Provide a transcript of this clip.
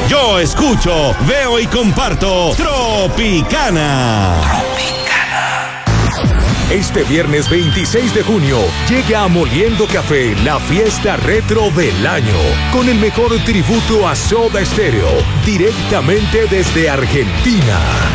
Yo escucho, veo y comparto Tropicana. Este viernes 26 de junio llega a Moliendo Café la fiesta retro del año, con el mejor tributo a Soda Stereo, directamente desde Argentina.